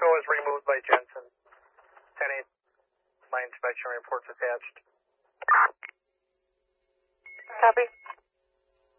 Echo is removed by Jensen. 10-8. My inspection report's attached. Copy.